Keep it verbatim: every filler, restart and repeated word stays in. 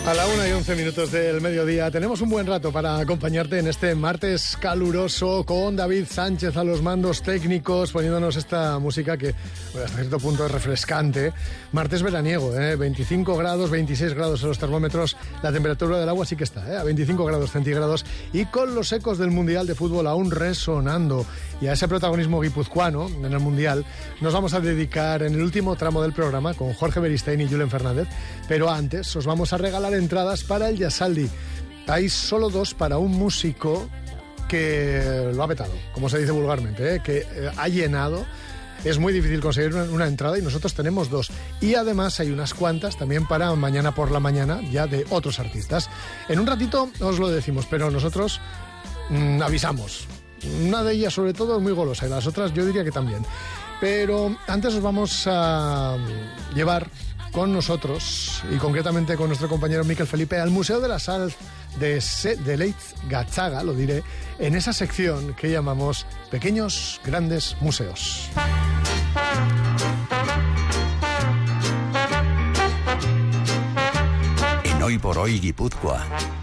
A la una y once minutos del mediodía tenemos un buen rato para acompañarte en este martes caluroso con David Sánchez a los mandos técnicos, poniéndonos esta música que bueno, hasta cierto punto es refrescante. Martes veraniego, ¿eh? veinticinco grados, veintiséis grados en los termómetros. La temperatura del agua sí que está, ¿eh? a veinticinco grados centígrados y con los ecos del Mundial de Fútbol aún resonando. Y a ese protagonismo guipuzcoano en el Mundial nos vamos a dedicar en el último tramo del programa con Jorge Beristain y Julen Fernández. Pero antes os vamos a regalar entradas para el Yasaldi. Hay solo dos para un músico que lo ha petado, como se dice vulgarmente, ¿eh? que eh, ha llenado. Es muy difícil conseguir una, una entrada y nosotros tenemos dos. Y además hay unas cuantas también para mañana por la mañana, ya de otros artistas. En un ratito os lo decimos, pero nosotros mmm, avisamos. Una de ellas sobre todo es muy golosa y las otras yo diría que también. Pero antes os vamos a llevar con nosotros, y concretamente con nuestro compañero Miquel Felipe, al Museo de la Sal de, Se, de Leitz Gatzaga, lo diré, en esa sección que llamamos Pequeños Grandes Museos. En Hoy por Hoy Guipúzcoa,